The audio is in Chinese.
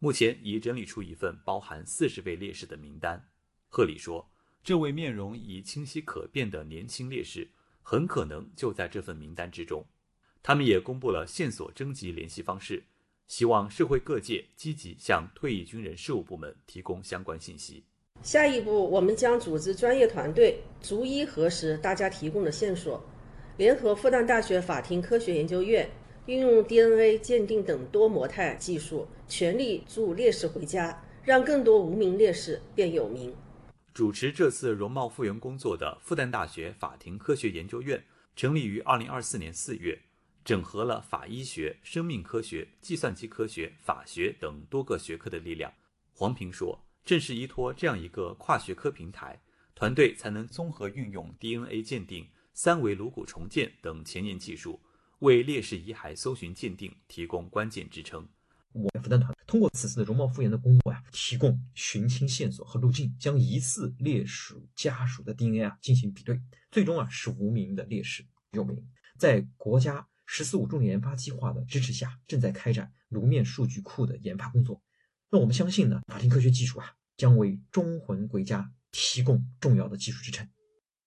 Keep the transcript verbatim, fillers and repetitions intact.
目前已整理出一份包含四十位烈士的名单。贺礼说，这位面容已清晰可辨的年轻烈士很可能就在这份名单之中。他们也公布了线索征集联系方式，希望社会各界积极向退役军人事务部门提供相关信息。 下一步，我们将组织专业团队逐一核实大家提供的线索，联合复旦大学法庭科学研究院，运用 D N A 鉴定等多模态技术，全力助烈士回家，让更多无名烈士变有名。 主持这次容貌复原工作的复旦大学法庭科学研究院成立于二零二四年四月，整合了法医学、生命科学、计算机科学、法学等多个学科的力量。黄平说，正是依托这样一个跨学科平台，团队才能综合运用 D N A 鉴定、三维颅骨重建等前沿技术，为烈士遗骸搜寻鉴定提供关键支撑。 我们复旦团通过此次的容貌复原的工作呀、啊，提供寻亲线索和路径，将疑似烈士家属的 D N A 啊进行比对，最终啊使无名的烈士有名。在国家“十四五”重点研发计划的支持下，正在开展颅面数据库的研发工作。那我们相信呢，法庭科学技术啊将为忠魂归家提供重要的技术支撑。